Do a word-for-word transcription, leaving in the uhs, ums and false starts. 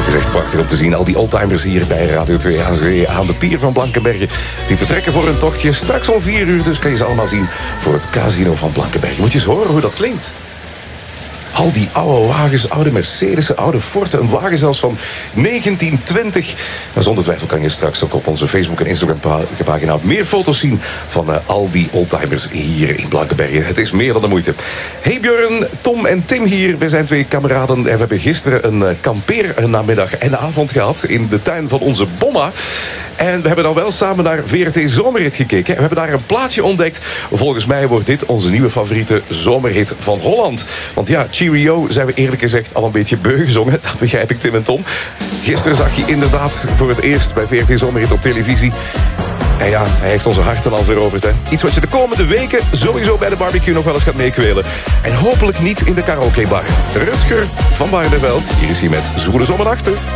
Het is echt prachtig om te zien. Al die oldtimers hier bij Radio twee aan zee, aan de pier van Blankenberge. Die vertrekken voor een tochtje. Straks om vier uur dus kan je ze allemaal zien voor het casino van Blankenberge. Moet je eens horen hoe dat klinkt. Al die oude wagens, oude Mercedes'en, oude Forten. Een wagen zelfs van negentien twintig. En zonder twijfel kan je straks ook op onze Facebook- en Instagram-pagina meer foto's zien van uh, al die oldtimers hier in Blankenberge. Het is meer dan de moeite. Hey Björn, Tom en Tim hier. We zijn twee kameraden en we hebben gisteren een uh, kampeernamiddag en avond gehad in de tuin van onze Bomma. En we hebben dan wel samen naar V R T Zomerhit gekeken. We hebben daar een plaatje ontdekt. Volgens mij wordt dit onze nieuwe favoriete zomerhit van Holland. Want ja, Cheerio zijn we eerlijk gezegd al een beetje beu gezongen. Dat begrijp ik, Tim en Tom. Gisteren zag je inderdaad voor het eerst bij V R T Zomerhit op televisie. En ja, hij heeft onze harten al veroverd. Hè? Iets wat je de komende weken sowieso bij de barbecue nog wel eens gaat meekwelen. En hopelijk niet in de karaokebar. Rutger van Waardenveld. Hier is hij met Zwoele Zomernachten.